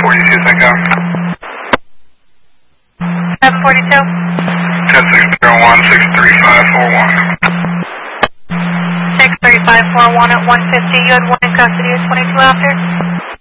742 Echo. 742. 10-601-63541. 63541 at 150. You had one in custody of 22 after.